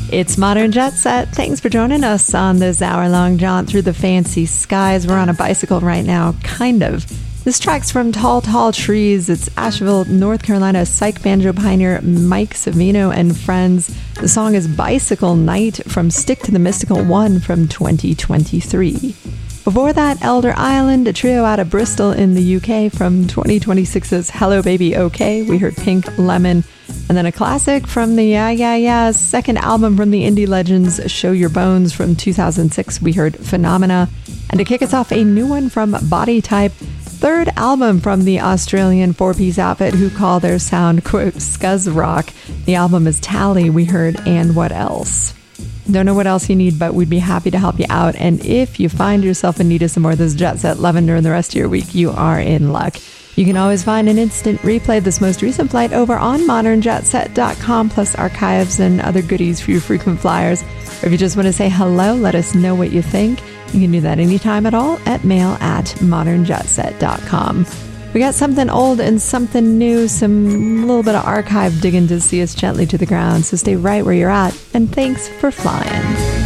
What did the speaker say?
It's Modern Jet Set. Thanks for joining us on this hour-long jaunt through the fancy skies. We're on a bicycle right now, kind of. This track's from Tall, Tall Trees. It's Asheville, North Carolina psych banjo pioneer Mike Savino and friends. The song is Bicycle Night from Stick to the Mystical One from 2023. Before that, Elder Island, a trio out of Bristol in the UK from 2026's Hello Baby OK. We heard Pink Lemon. And then a classic from the Yeah Yeah Yeah's second album from the indie legends, Show Your Bones from 2006. We heard Phenomena. And to kick us off, a new one from Body Type, third album from the Australian four-piece outfit who call their sound, quote, scuzz rock. The album is Tally. We heard And What Else. Don't know what else you need, but we'd be happy to help you out. And if you find yourself in need of some more of this Jet Set loving during the rest of your week, you are in luck. You can always find an instant replay of this most recent flight over on modernjetset.com, plus archives and other goodies for your frequent flyers. Or if you just want to say hello, let us know what you think. You can do that anytime at all at mail@modernjetset.com. We got something old and something new, some little bit of archive digging to see us gently to the ground. So stay right where you're at, and thanks for flying.